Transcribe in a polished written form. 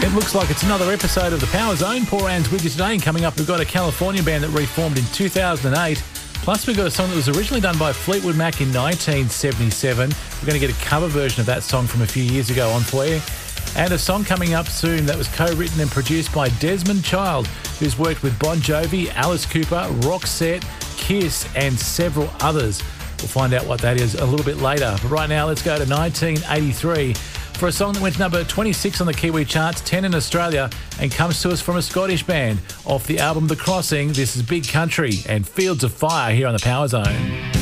It looks like it's another episode of the Power Zone. Paul Ann's with you today, and coming up we've got a California band that reformed in 2008. Plus we've got a song that was originally done by Fleetwood Mac in 1977. We're going to get a cover version of that song from a few years ago on for you. And a song coming up soon that was co-written and produced by Desmond Child, who's worked with Bon Jovi, Alice Cooper, Roxette, Kiss and several others. We'll find out what that is a little bit later. But right now let's go to 1983 for a song that went to number 26 on the Kiwi charts, 10 in Australia, and comes to us from a Scottish band. Off the album The Crossing, this is Big Country and Fields of Fire here on the Power Zone.